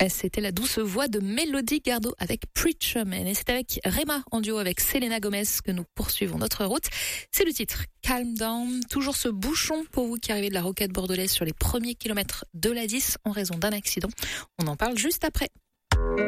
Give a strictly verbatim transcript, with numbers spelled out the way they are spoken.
C'était la douce voix de Mélodie Gardot avec Preacher Man. Et c'est avec Rema en duo avec Selena Gomez que nous poursuivons notre route. C'est le titre Calm Down. Toujours ce bouchon pour vous qui arrivez de la rocade bordelaise sur les premiers kilomètres de l'A dix en raison d'un accident. On en parle juste après.